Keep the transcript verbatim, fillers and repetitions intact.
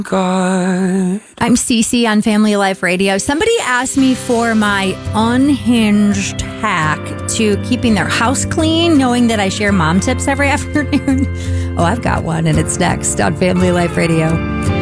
God. I'm Cece on Family Life Radio. Somebody asked me for my unhinged hack to keeping their house clean, knowing that I share mom tips every afternoon. Oh, I've got one, and it's next on Family Life Radio.